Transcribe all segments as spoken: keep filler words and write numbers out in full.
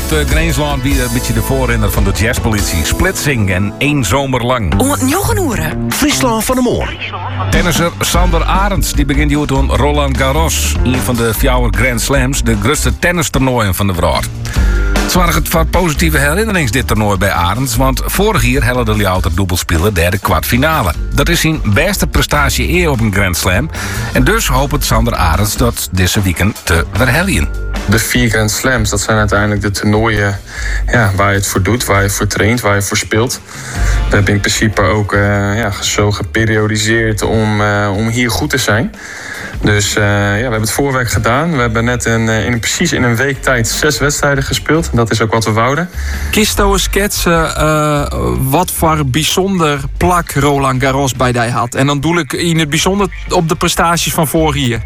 de Greensland wie een beetje de voorrenner van de jazzpolitie. Splitsing en één zomer lang. Om het Jochenuren. Friesland van de Moor. Tennisser Sander Arends die begint hier aan Roland Garros. Een van de vier Grand Slams, de grootste tennistoernooien van de wereld. Zorgt het voor positieve herinnerings dit toernooi bij Arends, want vorig jaar helde de Ljouter dubbelspelen derde kwartfinale. Dat is zijn beste prestatie eer op een Grand Slam. En dus hoopt Sander Arends dat deze weekend te verheljen. De vier Grand Slams, dat zijn uiteindelijk de toernooien ja, waar je het voor doet, waar je voor traint, waar je voor speelt. We hebben in principe ook uh, ja, zo geperiodiseerd om, uh, om hier goed te zijn. Dus uh, ja, we hebben het voorwerk gedaan. We hebben net in, in, precies in een week tijd zes wedstrijden gespeeld. Dat is ook wat we wouden. Kisto schetsen uh, wat voor bijzonder plak Roland Garros bij die had. En dan doe ik in het bijzonder op de prestaties van vorig jaar.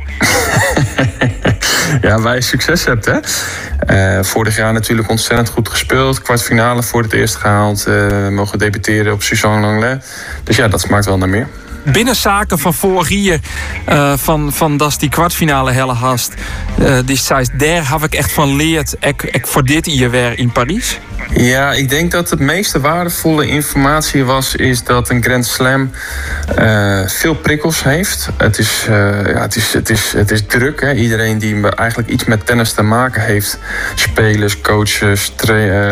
Ja, wij succes hebben, hè. Uh, vorig jaar natuurlijk ontzettend goed gespeeld. Kwartfinale voor het eerst gehaald. Uh, mogen debuteren op Suzanne Langlet. Dus ja, dat smaakt wel naar meer. Binnenzaken van vorig jaar, uh, van, van dat die kwartfinale helle hast. Uh, die zei, daar heb ik echt van leerd. Ik, ik voor dit jaar weer in Parijs. Ja, ik denk dat het meeste waardevolle informatie was, is dat een Grand Slam uh, veel prikkels heeft. Het is, uh, ja, het is, het is, het is druk. Hè? Iedereen die eigenlijk iets met tennis te maken heeft, spelers, coaches, tra- uh,